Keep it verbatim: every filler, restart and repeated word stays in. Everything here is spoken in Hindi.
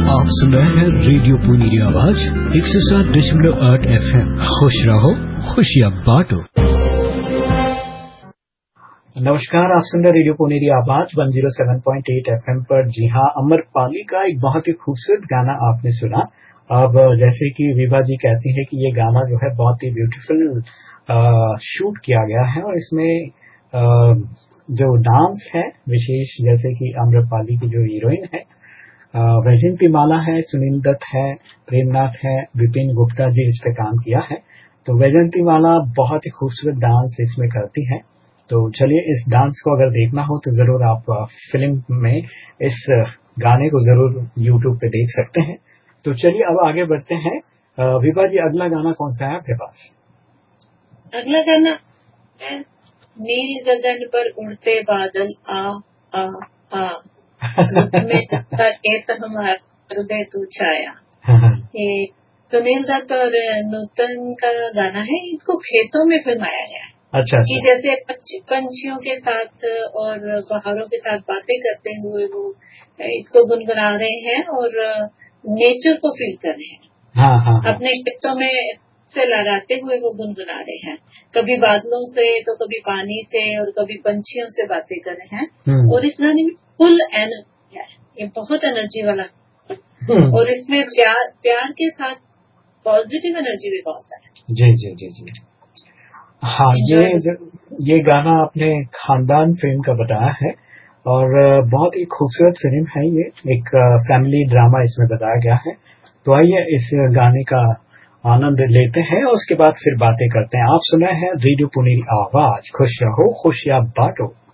आप सुन रहे हैं रेडियो पुनीरी आवाज एक सौ सात दशमलव आठ एफ एम। खुश रहो, खुशियाँ बांटो। नमस्कार, आप सुन रहे रेडियो पुनीरी आवाज एक सौ सात पॉइंट आठ एफ एम पर। जी हाँ, अमरपाली का एक बहुत ही खूबसूरत गाना आपने सुना। अब जैसे कि विभा जी कहती है कि ये गाना जो है बहुत ही ब्यूटीफुल शूट किया गया है और इसमें आ, जो डांस है विशेष, जैसे कि अमरपाली की जो हीरोइन है वैजयंती माला है, सुनील दत्त है, प्रेमनाथ है, विपिन गुप्ता जी इस पे काम किया है। तो वैजयंती माला बहुत ही खूबसूरत डांस इसमें करती है। तो चलिए, इस डांस को अगर देखना हो तो जरूर आप फिल्म में इस गाने को जरूर यूट्यूब पे देख सकते हैं। तो चलिए अब आगे बढ़ते हैं। विभा जी, अगला गाना कौन सा है आपके पास? अगला गाना है नील गगन पर उड़ते बादल आ आ आ में खेत हमारा हृदय तू छाया। ये सुनील दत्त और नूतन का गाना है। इसको खेतों में फिल्माया गया है। अच्छा, कि जैसे पंछियों के साथ और पहाड़ों के साथ बातें करते हुए वो इसको गुनगुना रहे हैं और नेचर को फील कर रहे हैं। हाँ, हाँ, हाँ। अपने खेतों में से लहराते हुए वो गुनगुना रहे हैं, कभी बादलों से तो कभी पानी से और कभी पंछियों से बातें कर रहे हैं। और इस गाने में फुल एनर्जी है, ये बहुत एनर्जी वाला और इसमें प्यार प्यार के साथ पॉजिटिव एनर्जी भी बहुत है। जी जी जी जी हाँ, ये ये गाना आपने खानदान फिल्म का बताया है और बहुत ही खूबसूरत फिल्म है। ये एक फैमिली ड्रामा इसमें बताया गया है। तो आइए इस गाने का आनंद लेते हैं और उसके बाद फिर बातें करते हैं। आप सुना है रेडियो पुनीरी आवाज, खुश रहो खुशियाँ बांटो।